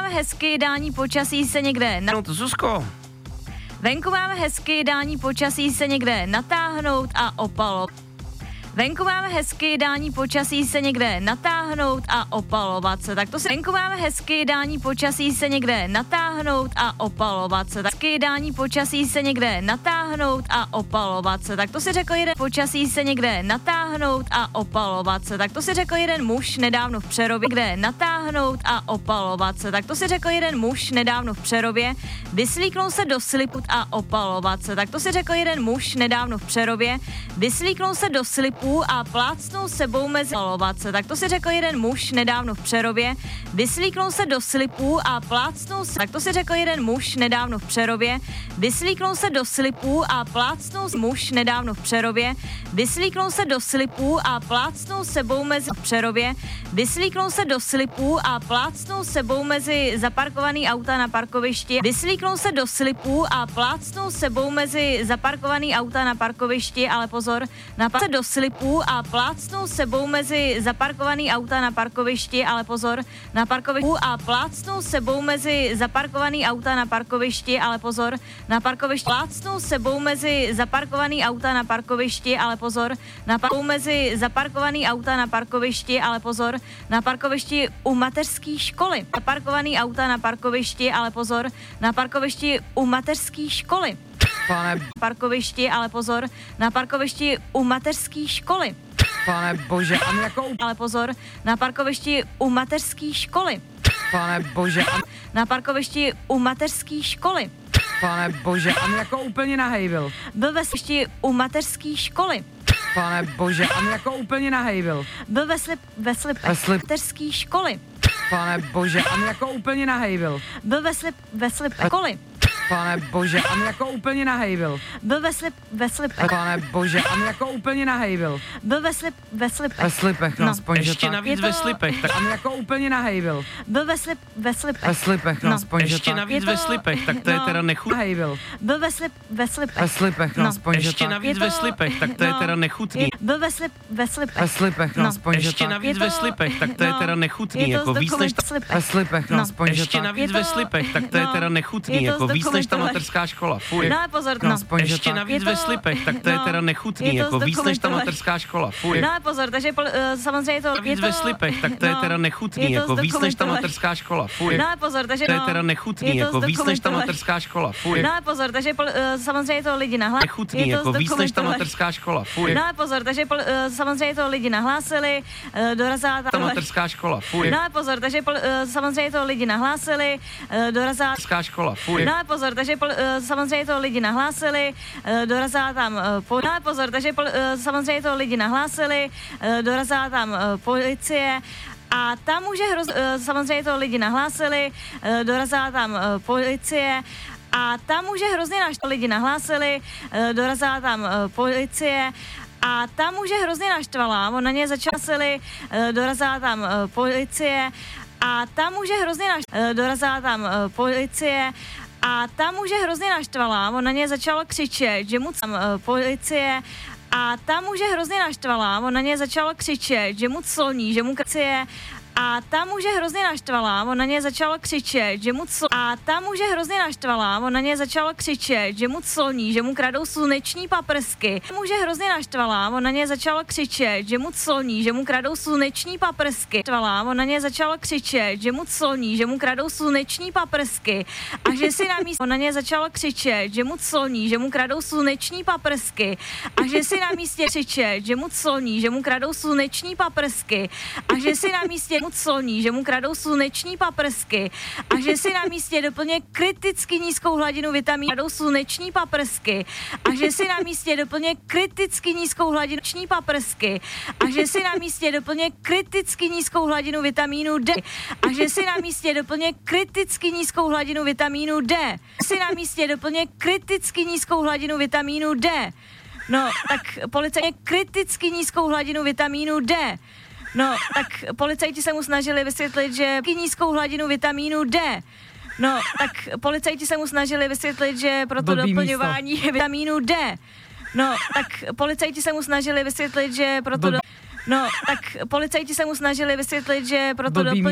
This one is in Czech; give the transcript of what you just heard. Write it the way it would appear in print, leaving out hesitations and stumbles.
máme hezky, ideální počasí se někde No to Zuzko. Venku máme hezky, ideální počasí se někde natáhnout a opalovat. Venku máme hezky, ideální počasí se někde natáhnout a opalovat se. Tak to si venku máme hezky, ideální počasí se někde natáhnout a opalovat se. Tak ideální počasí se někde natáhnout a opalovat se. Tak to si řekl jeden počasí se někde natáhnout a opalovat se. Tak to si řekl jeden muž nedávno v Přerově, kde natáhnout a opalovat se. Tak to si řekl jeden muž nedávno v Přerově, vyslíknul se do slipu a opalovat se. Tak to si řekl jeden muž nedávno v Přerově, vyslíknul se do slipu a plácnul sebou mezi opalovat se. Tak to si řekl jeden muž nedávno v Přerově, vyslíknul se do slipů a plácnul se. Tak to si řekl jeden muž nedávno v Přerově, vyslíknul se do slipů a plácnul muž nedávno v Přerově, vyslíknul se do slipů a plácnul sebou mezi Přerově, vyslíknul se do slipů a plácnul sebou mezi zaparkovaný auta na parkovišti, vyslíknul se do slipů a plácnul sebou mezi zaparkovaný auta na parkovišti, ale pozor, se do slipů a plácnul sebou mezi zaparkovaný auta na parkovišti, ale pozor, na parkovišti a plácnul sebou mezi zaparkovaný auta na parkovišti, ale pozor, na parkovišti plácnul sebou mezi zaparkovaný auta na parkovišti, ale pozor, na mezi zaparkovaný auta na parkovišti, ale pozor, na parkovišti u mateřské školy. Zaparkovaný auta na parkovišti, ale pozor, na parkovišti u mateřské školy. Pane Parkovišti, ale pozor, na parkovišti u mateřské školy. Pane bože, a my jako Ale pozor, na parkovišti u mateřské školy. Pane bože, a Na parkovišti u mateřské školy. Pane bože, a my jako úplně nahej byl. Byl ve slipě u mateřské školy. Pane bože, a my jako úplně nahej byl. Byl ve slip mateřské školy. Pane bože, a my jako úplně nahej byl. Byl ve slip školy. Pane bože, a my jako úplně nahej byl. Byl ve slip Pane bože, a my jako úplně nahej byl. Byl ve slip Ve slipech, no, aspoň, že Ještě tak. navíc ve slipech, tak A my jako úplně nahej byl. Byl ve slip Ve slipech, no, aspoň, že ještě tak. navíc Je to- ve slipech, tak to je no. teda nechutný. Nahej byl. Byl ve slip Ve slipech, no, aspoň, že Ještě tak. navíc Je ve to- slipech, tak to je no. teda nechutný. Byl ve slip Ve slipech, no, aspoň, že Ještě tak. navíc Je to- ve slipech, tak to je no. teda nechutný, jako víc než ta... Ve slipech, no, No. aspoň, že Ještě tak. navíc Je to- ve slipech, tak to je no. teda Je nechutný, to jako víc než ta zdokumentovat. mateřská škola. Fuj. No ale pozor, No, no. aspoň, že Ještě tak. navíc Je to- ve slipech, tak to je no. teda Je nechutný, to jako víc než ta zdokumentovat. mateřská škola. Fuj. No ale pozor, takže samozřejmě to... Navíc ve slipech, tak to je teda nechutný, jako víc než ta mateřská škola. Fuj. No ale pozor, takže To je teda nechutný, jako víc než ta mateřská škola. Fuj. No ale pozor, takže samozřejmě to lidi nahlásili. Nechutný, jako víc než ta mateřská škola. Fuj. No ale pozor, takže samozřejmě to lidi nahlásili, dorazila Ta ta... mateřská škola. Fuj. No ale pozor, takže samozřejmě to lidi nahlásili, dorazila... Mateřská škola. Fuj. No ale pozor, takže samozřejmě to lidi nahlásili, dorazila tam... No ale pozor, takže samozřejmě to lidi nahlásili, dorazila tam policie. A tam může samozřejmě to lidi nahlásili, dorazila tam policie. A tam může hrozně lidi nahlásili, dorazila tam policie. A tam může hrozně naštvala, on na ně začal dorazila tam policie. A tam může hrozně dorazila tam policie. A tam může hrozně naštvala, on na ně začal křičet, že mu tam policie. A tam může hrozně naštvala, on na ně začal křičet, že mu cloní, že mu kricie. A tam může hrozně naštvala, on na ně začal křičet, že mu A tam může hrozně naštvala, on na ně začal křičet, že mu cloní, že mu kradou sluneční paprsky. Může hrozně naštvala, on na ně začal křičet, že mu cloní, že mu kradou sluneční paprsky. Naštvala, on na ně začal křičet, že mu cloní, že mu kradou sluneční paprsky. A že si na místě on na ně začal křičet, že mu cloní, že mu kradou sluneční paprsky. A že si na místě křičet, že mu cloní, že mu kradou sluneční paprsky. A že si na místě mu cloní, že mu kradou sluneční paprsky. A že si na místě doplně kriticky nízkou hladinu vitamínu kradou sluneční paprsky. A že si na místě doplně kriticky nízkou hladinu paprsky. A že si na místě doplně kriticky nízkou hladinu vitamínu D. A že si na místě doplně kriticky nízkou hladinu vitamínu D. Si na místě doplně kriticky nízkou hladinu vitamínu D. No, tak policajti kriticky nízkou hladinu vitamínu D. No, tak policajti se mu snažili vysvětlit, že nízkou hladinu vitamínu D. No, tak policajti se mu snažili vysvětlit, že pro to Blbý doplňování vitamínu D. No, tak policajti se mu snažili vysvětlit, že pro to Blbý. No, tak policajti se mu snažili vysvětlit, že pro to Blbý